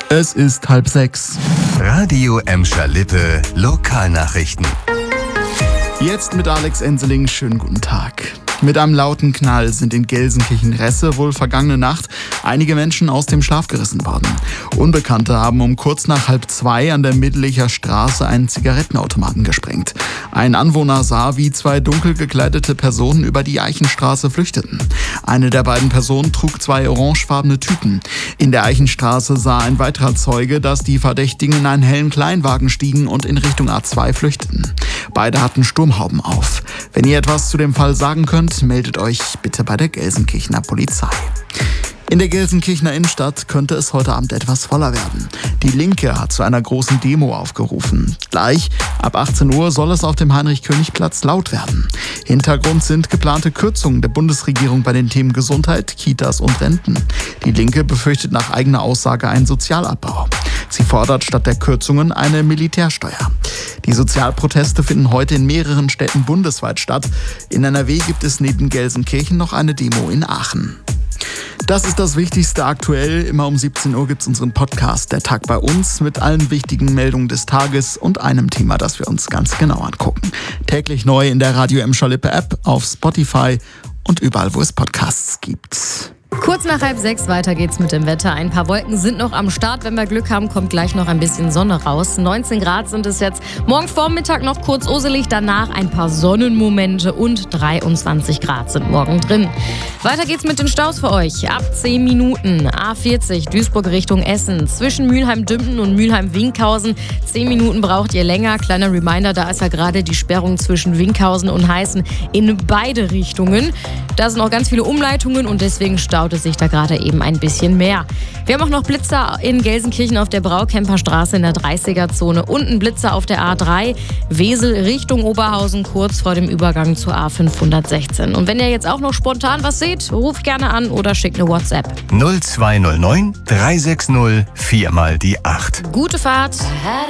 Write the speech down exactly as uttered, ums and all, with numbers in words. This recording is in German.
Es ist halb sechs. Radio Emscher Lippe, Lokalnachrichten. Jetzt mit Alex Enseling, schönen guten Tag. Mit einem lauten Knall sind in Gelsenkirchen-Resse wohl vergangene Nacht einige Menschen aus dem Schlaf gerissen worden. Unbekannte haben um kurz nach halb zwei an der Middelicher Straße einen Zigarettenautomaten gesprengt. Ein Anwohner sah, wie zwei dunkel gekleidete Personen über die Eichenstraße flüchteten. Eine der beiden Personen trug zwei orangefarbene Tüten. In der Eichenstraße sah ein weiterer Zeuge, dass die Verdächtigen in einen hellen Kleinwagen stiegen und in Richtung A zwei flüchteten. Beide hatten Sturmhauben auf. Wenn ihr etwas zu dem Fall sagen könnt, meldet euch bitte bei der Gelsenkirchener Polizei. In der Gelsenkirchener Innenstadt könnte es heute Abend etwas voller werden. Die Linke hat zu einer großen Demo aufgerufen. Gleich ab achtzehn Uhr soll es auf dem Heinrich-König-Platz laut werden. Hintergrund sind geplante Kürzungen der Bundesregierung bei den Themen Gesundheit, Kitas und Renten. Die Linke befürchtet nach eigener Aussage einen Sozialabbau. Sie fordert statt der Kürzungen eine Militärsteuer. Die Sozialproteste finden heute in mehreren Städten bundesweit statt. In N R W gibt es neben Gelsenkirchen noch eine Demo in Aachen. Das ist das Wichtigste aktuell. Immer um siebzehn Uhr gibt es unseren Podcast Der Tag bei uns mit allen wichtigen Meldungen des Tages und einem Thema, das wir uns ganz genau angucken. Täglich neu in der Radio Emscher Lippe App, auf Spotify und überall, wo es Podcasts gibt. Kurz nach halb sechs, weiter geht's mit dem Wetter. Ein paar Wolken sind noch am Start. Wenn wir Glück haben, kommt gleich noch ein bisschen Sonne raus. neunzehn Grad sind es jetzt. Morgen Vormittag noch kurz uselig, danach ein paar Sonnenmomente und dreiundzwanzig Grad sind morgen drin. Weiter geht's mit den Staus für euch. Ab zehn Minuten A vierzig Duisburg Richtung Essen. Zwischen Mülheim-Dümpen und Mülheim-Winkhausen. zehn Minuten braucht ihr länger. Kleiner Reminder, da ist ja gerade die Sperrung zwischen Winkhausen und Heißen in beide Richtungen. Da sind auch ganz viele Umleitungen und deswegen staut es sich da gerade eben ein bisschen mehr. Wir haben auch noch Blitzer in Gelsenkirchen auf der Braukemper Straße in der dreißiger-Zone und einen Blitzer auf der A drei Wesel Richtung Oberhausen kurz vor dem Übergang zur A fünfhundertsechzehn. Und wenn ihr jetzt auch noch spontan was seht, ruft gerne an oder schickt eine WhatsApp. null zwei null neun drei sechs null vier mal die acht. Gute Fahrt!